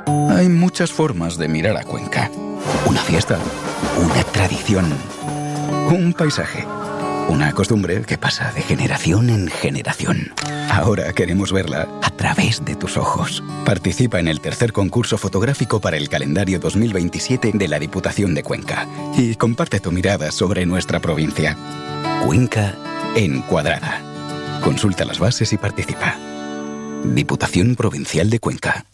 Hay muchas formas de mirar a Cuenca. Una fiesta, una tradición, un paisaje, una costumbre que pasa de generación en generación. Ahora queremos verla a través de tus ojos. Participa en el tercer concurso fotográfico para el calendario 2027 de la Diputación de Cuenca y comparte tu mirada sobre nuestra provincia. Cuenca Encuadrada. Consulta las bases y participa. Diputación Provincial de Cuenca.